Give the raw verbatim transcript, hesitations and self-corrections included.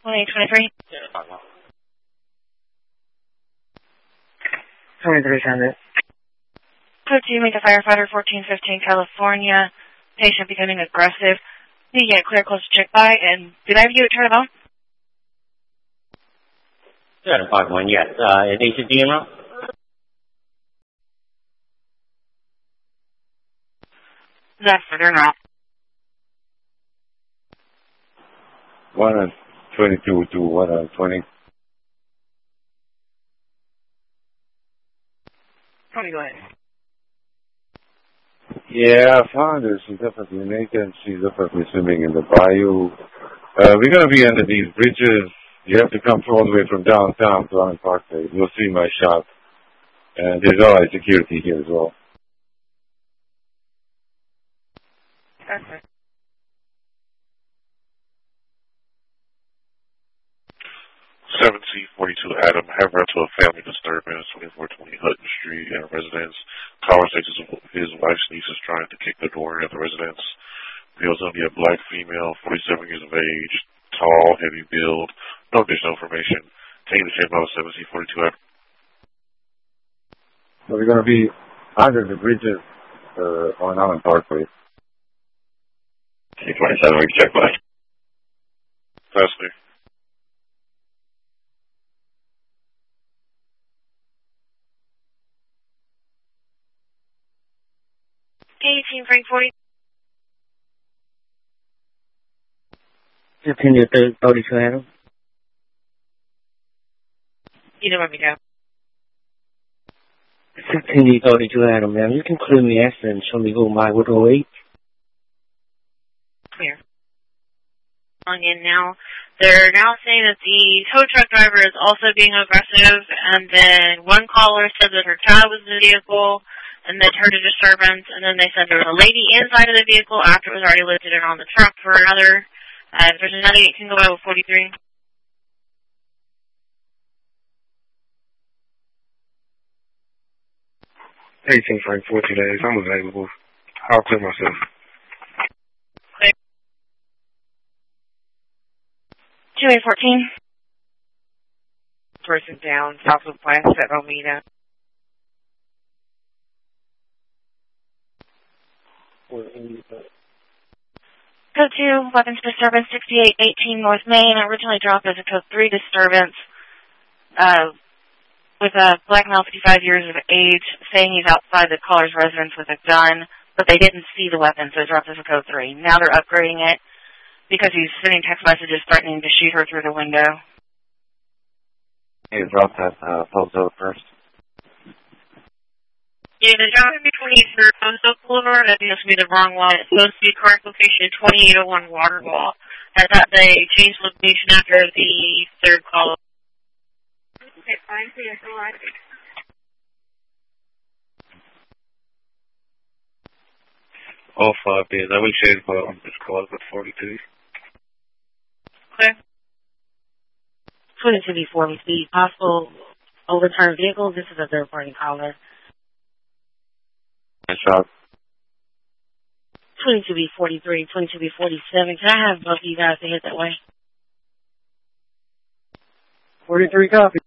twenty twenty-three. twenty-three hundred. Code two, make a firefighter, fourteen fifteen, California. Patient becoming aggressive. Need to get clear, close to check by, and did I have you turn it on? seven five one, yes. Uh, it needs a D M O? That's for turn off. one on twenty-two to one on twenty. twenty, go ahead. Yeah, I found her. She's definitely naked. She's definitely swimming in the bayou. Uh, we're going to be under these bridges. You have to come all the way from downtown to Allen Parkway. You'll see my shop. And there's always security here as well. Okay. seven C forty-two Adam, have run to a family disturbance, twenty-four twenty Hutton Street, in a residence. Caller says his wife's niece is trying to kick the door in at the residence. Feels going to be a black female, forty-seven years of age, tall, heavy build. No additional information. Take the shape out of seven C forty-two Adam. So we're going to be under the bridges uh, on Allen Parkway. C twenty-seven, we can check by. Fascinating. eighteen Frank forty. Continue to thirty-two, Adam. You know where we go. Continue thirty-two, Adam, ma'am. You can clear me after and show me who my would oh eight. Clear. On in now. They're now saying that the tow truck driver is also being aggressive, and then one caller said that her child was in the vehicle, and then heard a disturbance, and then they said there was a lady inside of the vehicle after it was already lifted and on the truck for another. Uh, if there's another, you can go by with forty-three. eighteen Frank, fourteen days. I'm available. I'll clear myself. Okay. two eight fourteen. Person down, south of West at Romita. Code two, weapons disturbance, sixty-eight eighteen North Main, originally dropped as a code three disturbance, uh, with a black male, fifty-five years of age, saying he's outside the caller's residence with a gun, but they didn't see the weapon, so it dropped as a code three. Now they're upgrading it because he's sending text messages threatening to shoot her through the window. You drop that, uh, Pozo first. Yeah, the drop in between your Pozo Boulevard, I think that's going to be the wrong one. It's supposed to be correct location twenty-eight oh one Waterwall. I thought they changed location after the third call. Okay, fine. See you. All right. All five days. I will change my on this call with forty-two. Okay. twenty-two B four, the possible overturned vehicle. This is a third-party caller. Nice job. twenty-two B forty-three, twenty-two B forty-seven. Can I have both of you guys to hit that way? forty-three copy.